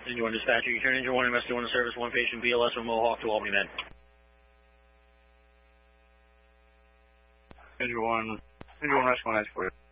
Engine 1 dispatcher, you turn Engine 1 MS1 service, 1 patient BLS from Mohawk to Albany Med. Engine 1 rescue 1 for you.